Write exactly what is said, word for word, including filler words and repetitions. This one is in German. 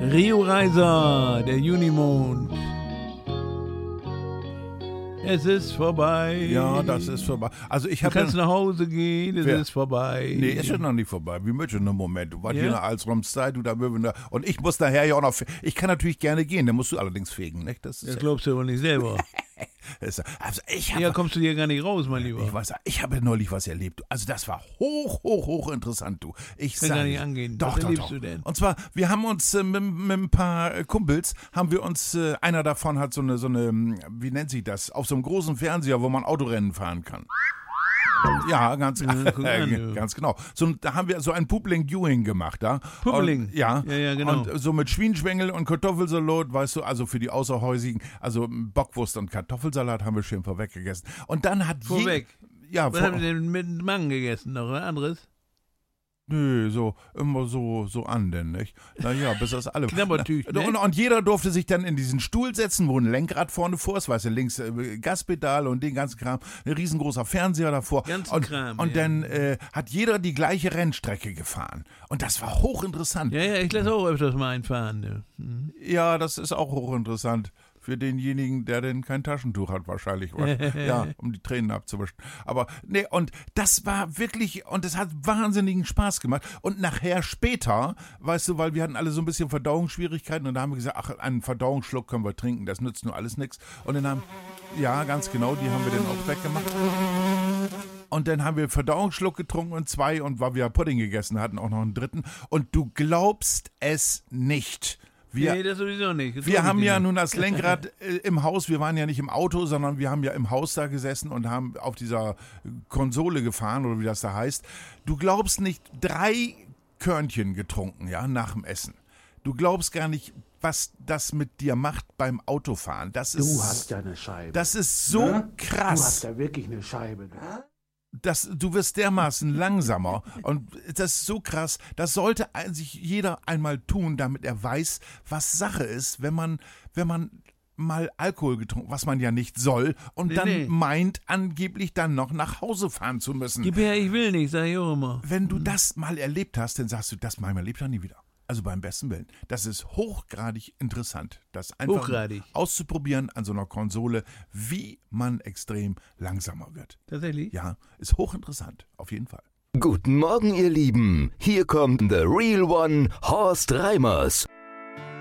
Rio Reiser, der Junimond. Es ist vorbei. Ja, das ist vorbei. Also ich Du habe kannst nach Hause gehen, es Wer? ist vorbei. Nee, ist ja noch nicht vorbei. Wie möchtest du einen Moment? Du warst Ja? hier noch als Romstyle, du da Möwen da. Und ich muss nachher ja auch noch. fe- Ich kann natürlich gerne gehen, dann musst du allerdings fegen, nicht? Das ist Das glaubst du aber nicht selber. das ist, also ich habe Hier kommst du dir gar nicht raus, mein Lieber. ich weiß, ich habe neulich was erlebt. Also das war hoch, hoch, hoch interessant, du. Ich Kann sag, gar nicht angehen. Doch, Was doch, erlebst doch. du denn? Und zwar, wir haben uns äh, mit, mit ein paar äh, Kumpels, haben wir uns, äh, einer davon hat so eine, so eine, ähm, wie nennt sich das, auf so einem großen Fernseher, wo man Autorennen fahren kann. Ja, ganz, Ja, guck an, ja. ganz genau. So, da haben wir so ein Publing-Viewing gemacht, da. Publing? Und, ja. Ja, ja, genau. Und so mit Schwienschwengel und Kartoffelsalat, weißt du, also für die Außerhäusigen, also Bockwurst und Kartoffelsalat haben wir schön vorweg gegessen. Und dann hat je- Vorweg. Ja, Was vor, haben wir denn mit dem Mann gegessen noch, oder? Anderes? nö, so, immer so, so an, denn, nicht? Naja, bis das alle. Knabbertüch, ne? Und, und jeder durfte sich dann in diesen Stuhl setzen, wo ein Lenkrad vorne vor ist, weißt du, links äh, Gaspedal und den ganzen Kram, ein riesengroßer Fernseher davor. Ganzen und Kram, und ja. dann äh, hat jeder die gleiche Rennstrecke gefahren. Und das war hochinteressant. Ja, ja, ich lasse auch öfters mal einfahren. Ne? Hm. Ja, das ist auch hochinteressant. Für denjenigen, der denn kein Taschentuch hat, wahrscheinlich. Ja, um die Tränen abzuwischen. Aber, nee, und das war wirklich, und es hat wahnsinnigen Spaß gemacht. Und nachher später, weißt du, weil wir hatten alle so ein bisschen Verdauungsschwierigkeiten und da haben wir gesagt, ach, einen Verdauungsschluck können wir trinken, das nützt nur alles nichts. Und dann haben, ja, ganz genau, die haben wir dann auch weggemacht. Und dann haben wir Verdauungsschluck getrunken und zwei und weil wir Pudding gegessen hatten, auch noch einen dritten. Und du glaubst es nicht. Wir, Nee, das sowieso nicht. Das wir glaub ich haben dir ja nicht. nun das Lenkrad äh, im Haus, wir waren ja nicht im Auto, sondern wir haben ja im Haus da gesessen und haben auf dieser Konsole gefahren oder wie das da heißt. Du glaubst nicht, drei Körnchen getrunken, ja, nach dem Essen. Du glaubst gar nicht, was das mit dir macht beim Autofahren. Das Du ist, hast ja eine Scheibe. das ist so Ne? Du krass. hast ja wirklich eine Scheibe. Ne? Das, du wirst dermaßen langsamer und das ist so krass, das sollte ein- sich jeder einmal tun, damit er weiß, was Sache ist, wenn man, wenn man mal Alkohol getrunken, was man ja nicht soll, und Nee, dann nee. meint, angeblich dann noch nach Hause fahren zu müssen. Gib her, ich will nicht, sag ich auch immer. Wenn du das mal erlebt hast, dann sagst du, das mal erlebt er nie wieder. Also beim besten Willen. Das ist hochgradig interessant, das einfach Hochgradig. auszuprobieren an so einer Konsole, wie man extrem langsamer wird. Tatsächlich? Ja, ist hochinteressant, auf jeden Fall. Guten Morgen, ihr Lieben. Hier kommt The Real One, Horst Reimers.